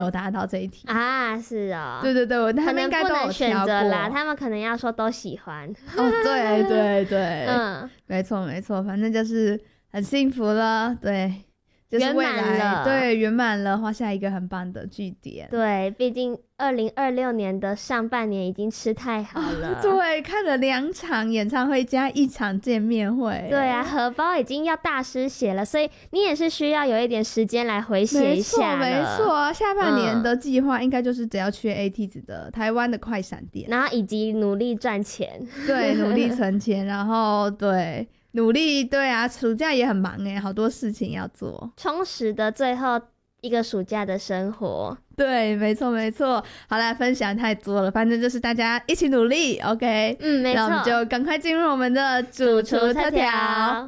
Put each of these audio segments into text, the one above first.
有答到这一题啊，是哦， 对对对，他们应该都有选挑过择啦，他们可能要说都喜欢。 哦，对对对，没错没错，反正就是很幸福了，对，就是未来对圆满了，画下一个很棒的句点。 对，毕竟2026年的上半年已经吃太好了。 对，看了2场演唱会加1场见面会。 对啊，荷包已经要大失血了，所以你也是需要有一点时间来回血一下了。 没错，下半年的计划应该就是只要缺 AT 子的台湾的快闪店， 然后以及努力赚钱。 对，努力存钱，然后对。努力，对啊，暑假也很忙耶，好多事情要做， 充实的最后一个暑假的生活。 对，没错没错。好啦，分享太多了，反正就是大家一起努力 OK。 没错， 那我们就赶快进入我们的主厨特调。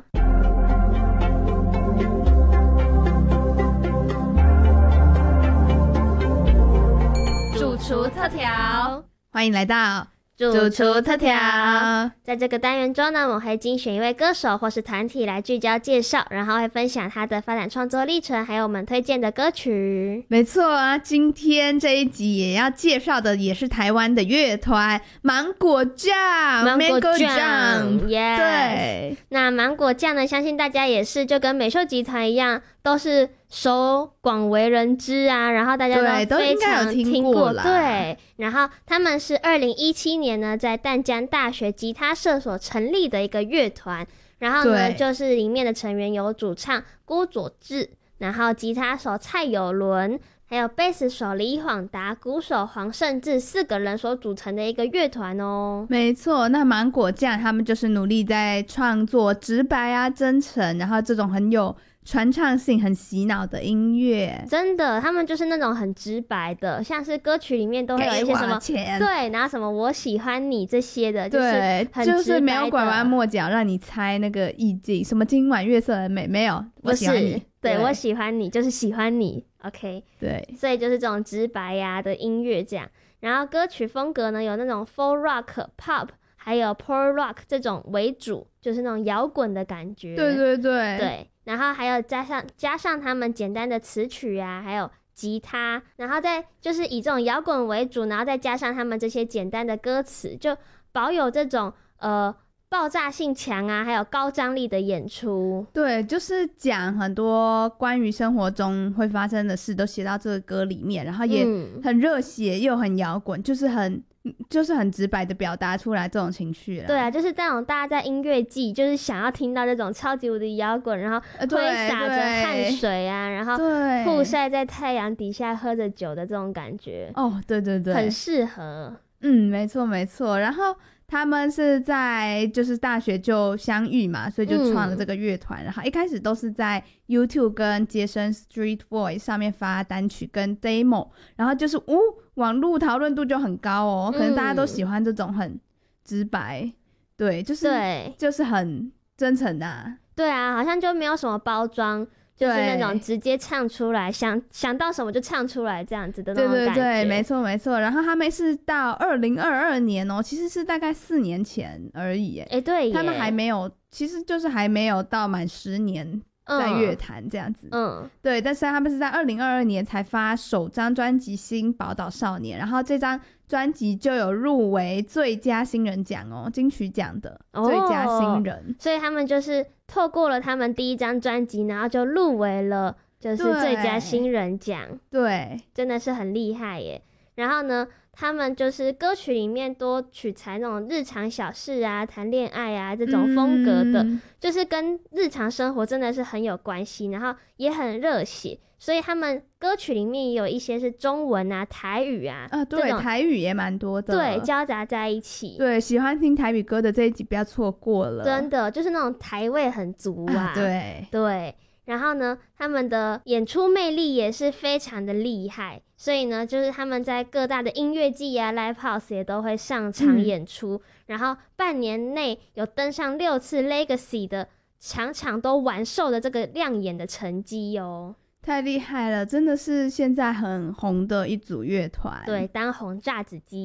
主厨特调，欢迎来到主厨特调。 在这个单元中呢，我们会精选一位歌手或是团体来聚焦介绍，然后会分享他的发展创作历程，还有我们推荐的歌曲。 没错啊，今天这一集也要介绍的也是台湾的乐团芒果酱 Mango Jam。 对， 那芒果酱呢，相信大家也是就跟美秀集团一样，都是广为人知啊，然后大家都非常听过啦。对，然后他们是2017年呢在淡江大学吉他社所成立的一个乐团，然后呢就是里面的成员有主唱郭佐志，然后吉他手蔡友伦，还有贝斯手李晃达，鼓手黄胜志，4个人所组成的一个乐团哦。 没错，那芒果酱他们就是努力在创作直白啊、真诚，然后这种很有传唱性、很洗脑的音乐。 真的，他们就是那种很直白的，像是歌曲里面都会有一些什么对，然后什么我喜欢你这些的，就是很直白的， 就是没有拐弯抹角让你猜那个意境，什么今晚月色很美，没有，我喜欢你。 对，我喜欢你就是喜欢你 OK。 对， 所以就是这种直白呀的音乐这样。然后歌曲风格呢有那种 folk rock pop 还有 pop rock 这种为主，就是那种摇滚的感觉。 对对对对，然后还有加上他们简单的词曲啊，还有吉他，然后再就是以这种摇滚为主，然后再加上他们这些简单的歌词，就保有这种爆炸性强啊，还有高张力的演出。 对，就是讲很多关于生活中会发生的事都写到这个歌里面，然后也很热血又很摇滚，就是很直白的表达出来这种情绪啦。 对啊，就是那种大家在音乐季就是想要听到这种超级无敌摇滚，然后挥洒着汗水啊，然后曝晒在太阳底下喝着酒的这种感觉。哦， 对对对， 很适合。 没错没错。然后他们是在就是大学就相遇嘛，所以就创了这个乐团。然后一开始都是在 YouTube 跟街声 Street Voice 上面发单曲跟 demo， 然后就是网络讨论度就很高哦，可能大家都喜欢这种很直白，对，就是很真诚啊。 对啊，好像就没有什么包装，就是那种直接唱出来，想到什么就唱出来这样子的那种感觉。对对对， 没错没错。然后他们是到2022年哦，其实是大概4年前而已。 对耶， 他们还没有，其实就是还没有到满10年在乐坛这样子。对，但是他们是在2022年才发首张专辑《新宝岛少年》，然后这张专辑就有入围最佳新人奖哦，金曲奖的最佳新人。 所以他们就是透过了他们第一张专辑，然后就入围了就是最佳新人奖。 对， 真的是很厉害耶。然后呢，他们就是歌曲里面多取材那种日常小事啊、谈恋爱啊这种风格的，就是跟日常生活真的是很有关系，然后也很热血。所以他们歌曲里面也有一些是中文啊、台语啊， 对，台语也蛮多的， 对，交杂在一起。 对，喜欢听台语歌的这一集不要错过了， 真的就是那种台味很足啊。 对对。然后呢，他们的演出魅力也是非常的厉害，所以呢，就是他们在各大的音乐季啊、live house 也都会上场演出，然后半年内有登上6次 Legacy 的场场都完售的这个亮眼的成绩哦。 太厉害了，真的是现在很红的一组乐团。 对，当红炸子鸡。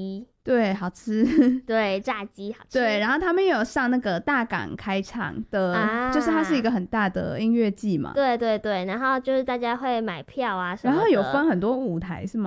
对，好吃。 对，炸鸡好吃。 对，然后他们也有上那个大港开唱的，就是它是一个很大的音乐季嘛。 对对对，然后就是大家会买票啊什么的。 然后有分很多舞台是吗？